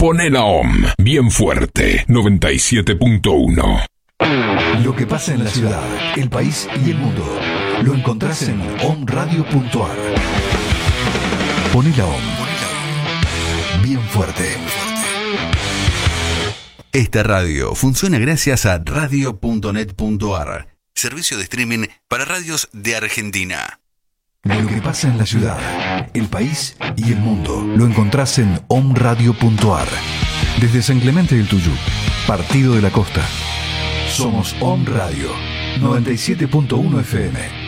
Poné la OM bien fuerte, 97.1. Lo que pasa en la ciudad, el país y el mundo lo encontrás en omradio.ar. Poné la OM bien fuerte. Esta radio funciona gracias a radio.net.ar, servicio de streaming para radios de Argentina. Lo que pasa en la ciudad, el país y el mundo lo encontrás en omradio.ar. Desde San Clemente del Tuyú, Partido de la Costa. Somos Om Radio 97.1 FM.